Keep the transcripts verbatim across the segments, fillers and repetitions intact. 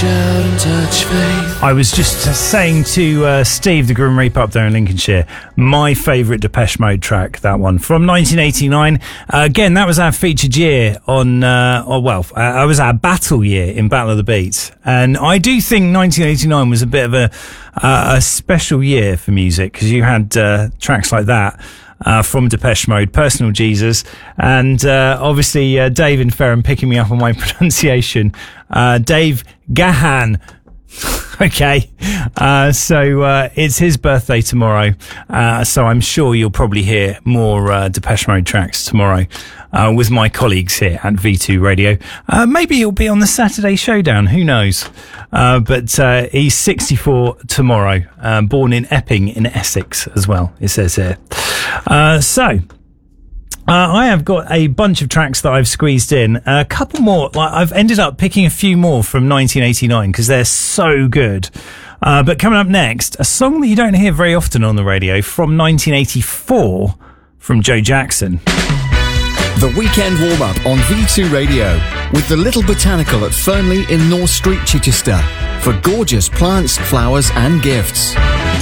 reach out and touch faith. I was just saying to uh, Steve, the Grim Reaper up there in Lincolnshire, my favourite Depeche Mode track, that one, from nineteen eighty-nine. Uh, again, that was our featured year on, uh, or well, uh, it was our battle year in Battle of the Beats. And I do think nineteen eighty-nine was a bit of a, uh, a special year for music, because you had uh, tracks like that. Uh, from Depeche Mode, Personal Jesus, and uh, obviously uh, Dave in Ferrum picking me up on my pronunciation. Uh, Dave Gahan. Okay, uh, so uh, it's his birthday tomorrow, uh, so I'm sure you'll probably hear more uh, Depeche Mode tracks tomorrow uh, with my colleagues here at V two Radio. Uh, maybe he'll be on the Saturday Showdown, who knows? Uh, but uh, he's sixty-four tomorrow, uh, born in Epping in Essex as well, it says here. Uh, so... Uh, I have got a bunch of tracks that I've squeezed in. A couple more. Like, I've ended up picking a few more from nineteen eighty-nine because they're so good. Uh, but coming up next, a song that you don't hear very often on the radio from nineteen eighty-four from Joe Jackson. The weekend warm-up on V two Radio with the Little Botanical at Fernley in North Street, Chichester for gorgeous plants, flowers and gifts.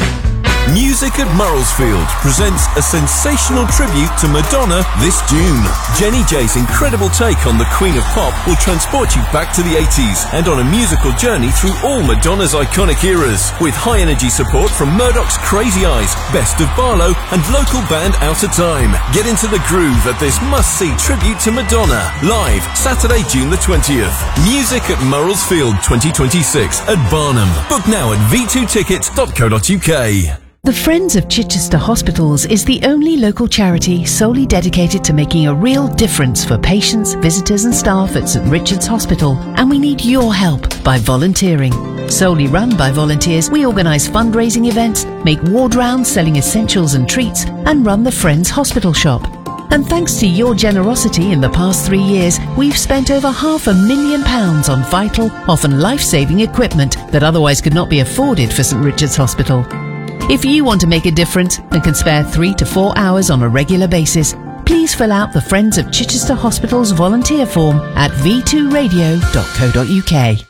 Music at Murrelsfield presents a sensational tribute to Madonna this June. Jenny J's incredible take on the Queen of Pop will transport you back to the eighties and on a musical journey through all Madonna's iconic eras, with high-energy support from Murdoch's Crazy Eyes, Best of Barlow and local band Out of Time. Get into the groove at this must-see tribute to Madonna, live Saturday, June the twentieth. Music at Murrelsfield twenty twenty-six at Barnham. Book now at v two tickets dot co dot uk. The Friends of Chichester Hospitals is the only local charity solely dedicated to making a real difference for patients, visitors and staff at St Richard's Hospital, and we need your help by volunteering. Solely run by volunteers, we organise fundraising events, make ward rounds selling essentials and treats, and run the Friends Hospital Shop. And thanks to your generosity in the past three years, we've spent over half a million pounds on vital, often life-saving equipment that otherwise could not be afforded for St Richard's Hospital. If you want to make a difference and can spare three to four hours on a regular basis, please fill out the Friends of Chichester Hospital's volunteer form at v two radio dot co dot uk.